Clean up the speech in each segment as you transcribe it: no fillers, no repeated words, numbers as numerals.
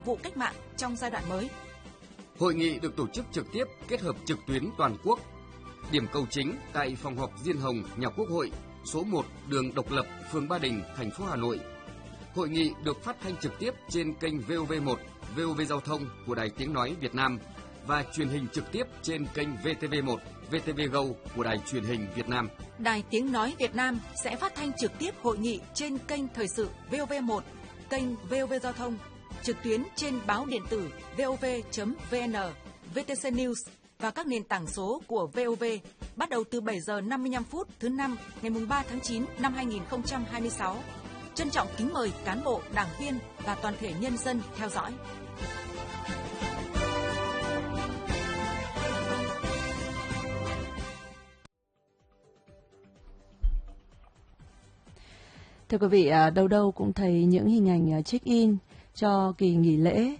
vụ cách mạng trong giai đoạn mới. Hội nghị được tổ chức trực tiếp kết hợp trực tuyến toàn quốc. Điểm cầu chính tại phòng họp Diên Hồng, Nhà Quốc hội, số 1 đường Độc Lập, phường Ba Đình, thành phố Hà Nội. Hội nghị được phát thanh trực tiếp trên kênh VOV1, VOV Giao thông của Đài Tiếng nói Việt Nam và truyền hình trực tiếp trên kênh VTV1, VTV Go của Đài Truyền hình Việt Nam. Đài Tiếng nói Việt Nam sẽ phát thanh trực tiếp hội nghị trên kênh Thời sự VOV1, kênh VOV Giao thông, trực tuyến trên báo điện tử vov.vn, VTC News và các nền tảng số của VOV bắt đầu từ 7 giờ 55 phút thứ Năm ngày 3 tháng 9 năm 2026. Trân trọng kính mời cán bộ, đảng viên và toàn thể nhân dân theo dõi. Thưa quý vị, đâu đâu cũng thấy những hình ảnh check-in cho kỳ nghỉ lễ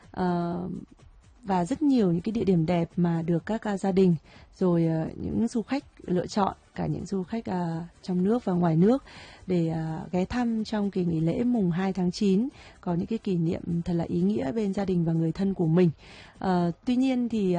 và rất nhiều những cái địa điểm đẹp mà được các gia đình rồi những du khách lựa chọn, cả những du khách trong nước và ngoài nước để ghé thăm trong kỳ nghỉ lễ mùng 2 tháng 9, có những cái kỷ niệm thật là ý nghĩa bên gia đình và người thân của mình. Tuy nhiên thì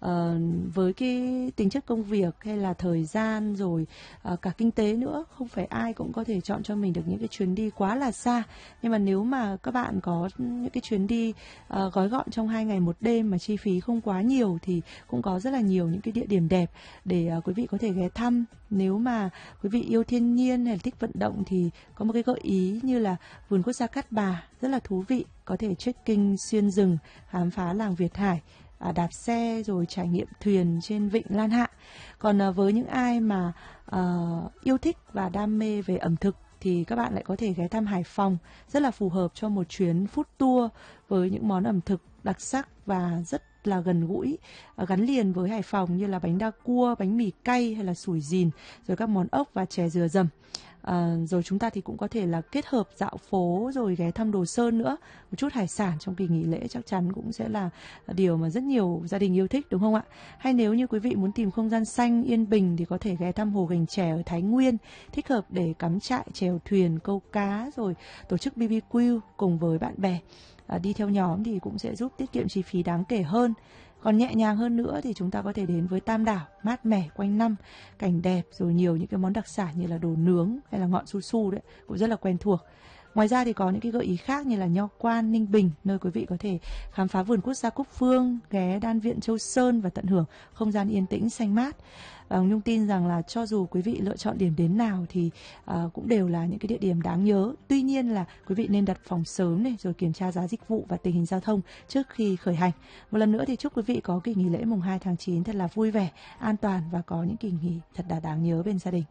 với cái tính chất công việc hay là thời gian rồi cả kinh tế nữa, không phải ai cũng có thể chọn cho mình được những cái chuyến đi quá là xa. Nhưng mà nếu mà các bạn có những cái chuyến đi gói gọn trong 2 ngày 1 đêm mà chi phí không quá nhiều thì cũng có rất là nhiều những cái địa điểm đẹp để quý vị có thể ghé thăm. Nếu mà quý vị yêu thiên nhiên hay là thích vận động thì có một cái gợi ý như là vườn quốc gia Cát Bà rất là thú vị, có thể trekking xuyên rừng, khám phá làng Việt Hải, đạp xe rồi trải nghiệm thuyền trên vịnh Lan Hạ. Còn với những ai mà yêu thích và đam mê về ẩm thực thì các bạn lại có thể ghé thăm Hải Phòng, rất là phù hợp cho một chuyến food tour với những món ẩm thực đặc sắc và rất là gần gũi, gắn liền với Hải Phòng như là bánh đa cua, bánh mì cay hay là sủi dìn, rồi các món ốc và chè dừa dầm. Rồi chúng ta thì cũng có thể là kết hợp dạo phố rồi ghé thăm Đồ Sơn nữa. Một chút hải sản trong kỳ nghỉ lễ chắc chắn cũng sẽ là điều mà rất nhiều gia đình yêu thích, đúng không ạ? Hay nếu như quý vị muốn tìm không gian xanh, yên bình thì có thể ghé thăm Hồ Gành Chè ở Thái Nguyên, thích hợp để cắm trại, chèo thuyền, câu cá rồi tổ chức BBQ cùng với bạn bè. Đi theo nhóm thì cũng sẽ giúp tiết kiệm chi phí đáng kể hơn. Còn nhẹ nhàng hơn nữa thì chúng ta có thể đến với Tam Đảo, mát mẻ quanh năm, cảnh đẹp rồi nhiều những cái món đặc sản như là đồ nướng hay là ngọn su su đấy cũng rất là quen thuộc. Ngoài ra thì có những cái gợi ý khác như là Nho Quan, Ninh Bình, nơi quý vị có thể khám phá vườn quốc gia Cúc Phương, ghé Đan Viện Châu Sơn và tận hưởng không gian yên tĩnh xanh mát. Nhung tin rằng là cho dù quý vị lựa chọn điểm đến nào thì cũng đều là những cái địa điểm đáng nhớ. Tuy nhiên là quý vị nên đặt phòng sớm này, rồi kiểm tra giá dịch vụ và tình hình giao thông trước khi khởi hành. Một lần nữa thì chúc quý vị có kỳ nghỉ lễ mùng 2 tháng 9 thật là vui vẻ, an toàn và có những kỳ nghỉ thật là đáng nhớ bên gia đình.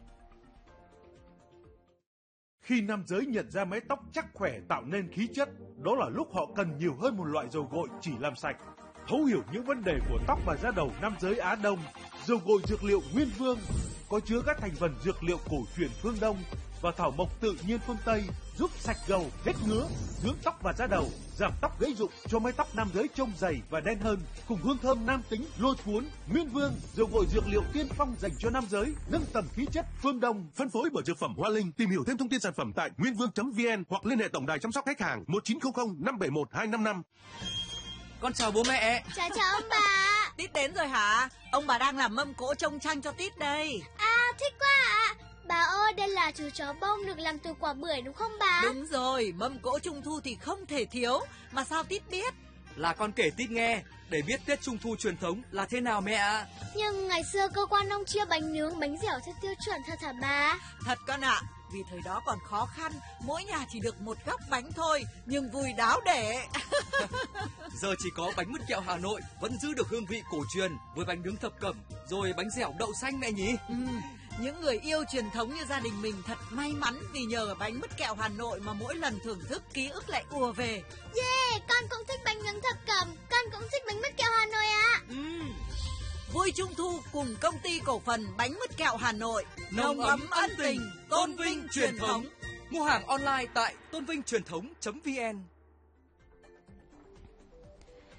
Khi nam giới nhận ra mái tóc chắc khỏe tạo nên khí chất, đó là lúc họ cần nhiều hơn một loại dầu gội chỉ làm sạch. Thấu hiểu những vấn đề của tóc và da đầu nam giới Á Đông, dầu gội dược liệu Nguyên Vương có chứa các thành phần dược liệu cổ truyền phương Đông và thảo mộc tự nhiên phương Tây, giúp sạch gầu, hết ngứa, dưỡng tóc và da đầu, giảm tóc gãy rụng cho mái tóc nam giới trông dày và đen hơn, cùng hương thơm nam tính lôi cuốn. Nguyên Vương, dầu gội dược liệu tiên phong dành cho nam giới, nâng tầm khí chất phương Đông. Phân phối bởi Dược phẩm Hoa Linh. Tìm hiểu thêm thông tin sản phẩm tại nguyên-vương.vn hoặc liên hệ tổng đài chăm sóc khách hàng 1900 571 255. Con chào bố mẹ. Chào ông bà. Tít đến rồi hả? Ông bà đang làm mâm cỗ trông tranh cho Tít đây. À, thích quá ạ. Bà ơi, đây là chú chó bông được làm từ quả bưởi đúng không bà? Đúng rồi, mâm cỗ trung thu thì không thể thiếu. Mà sao Tít biết? Là con kể Tít nghe, để biết Tết Trung thu truyền thống là thế nào mẹ ạ. Nhưng ngày xưa cơ quan ông chia bánh nướng, bánh dẻo theo tiêu chuẩn thật hả bà? Thật con ạ. Vì thời đó còn khó khăn, mỗi nhà chỉ được một góc bánh thôi, nhưng vui đáo để. Giờ chỉ có bánh mứt kẹo Hà Nội vẫn giữ được hương vị cổ truyền với bánh nướng thập cẩm, rồi bánh dẻo đậu xanh mẹ nhỉ. Những người yêu truyền thống như gia đình mình thật may mắn vì nhờ bánh mứt kẹo Hà Nội mà mỗi lần thưởng thức ký ức lại ùa về. Yeah, con cũng thích bánh nướng thập cẩm, con cũng thích bánh mứt kẹo Hà Nội ạ. Vui Trung thu cùng công ty cổ phần bánh mứt kẹo Hà Nội. Nồng ấm ân tình, tôn vinh truyền thống. Mua hàng online tại tôn vinh truyền thống.vn.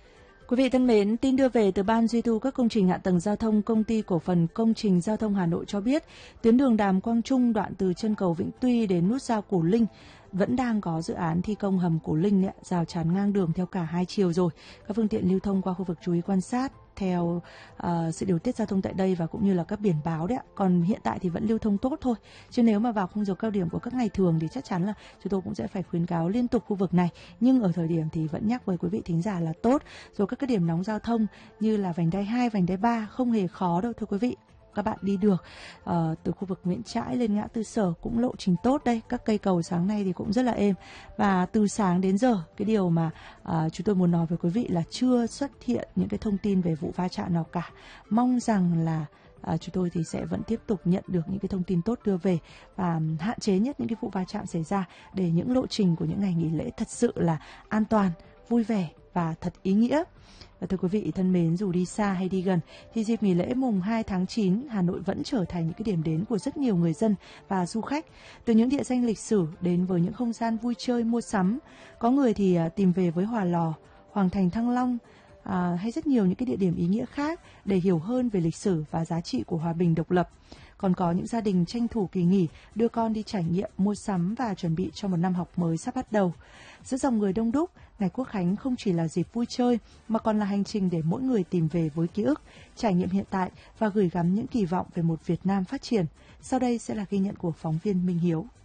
Quý vị thân mến, tin đưa về từ Ban duy tu các công trình hạ tầng giao thông Công ty Cổ phần Công trình Giao thông Hà Nội cho biết, tuyến đường Đàm Quang Trung đoạn từ chân cầu Vĩnh Tuy đến nút giao Củ Linh vẫn đang có dự án thi công hầm Củ Linh rào chắn ngang đường theo cả hai chiều rồi. Các phương tiện lưu thông qua khu vực chú ý quan sát theo sự điều tiết giao thông tại đây và cũng như là các biển báo đấy ạ. Còn hiện tại thì vẫn lưu thông tốt thôi. Chứ nếu mà vào khung giờ cao điểm của các ngày thường thì chắc chắn là chúng tôi cũng sẽ phải khuyến cáo liên tục khu vực này. Nhưng ở thời điểm thì vẫn nhắc với quý vị thính giả là tốt. Rồi các cái điểm nóng giao thông như là vành đai 2, vành đai 3 không hề khó đâu thưa quý vị. Các bạn đi được từ khu vực Nguyễn Trãi lên ngã tư Sở cũng lộ trình tốt đây. Các cây cầu sáng nay thì cũng rất là êm. Và từ sáng đến giờ, cái điều mà chúng tôi muốn nói với quý vị là chưa xuất hiện những cái thông tin về vụ va chạm nào cả. Mong rằng là chúng tôi thì sẽ vẫn tiếp tục nhận được những cái thông tin tốt đưa về và hạn chế nhất những cái vụ va chạm xảy ra để những lộ trình của những ngày nghỉ lễ thật sự là an toàn, vui vẻ và thật ý nghĩa. Và thưa quý vị thân mến, dù đi xa hay đi gần thì dịp nghỉ lễ mùng 2 tháng 9, Hà Nội vẫn trở thành những cái điểm đến của rất nhiều người dân và du khách. Từ những địa danh lịch sử đến với những không gian vui chơi mua sắm, có người thì tìm về với Hỏa Lò, Hoàng Thành Thăng Long hay rất nhiều những cái địa điểm ý nghĩa khác để hiểu hơn về lịch sử và giá trị của hòa bình độc lập. Còn có những gia đình tranh thủ kỳ nghỉ đưa con đi trải nghiệm mua sắm và chuẩn bị cho một năm học mới sắp bắt đầu. Giữa dòng người đông đúc, Ngày Quốc Khánh không chỉ là dịp vui chơi mà còn là hành trình để mỗi người tìm về với ký ức, trải nghiệm hiện tại và gửi gắm những kỳ vọng về một Việt Nam phát triển. Sau đây sẽ là ghi nhận của phóng viên Minh Hiếu.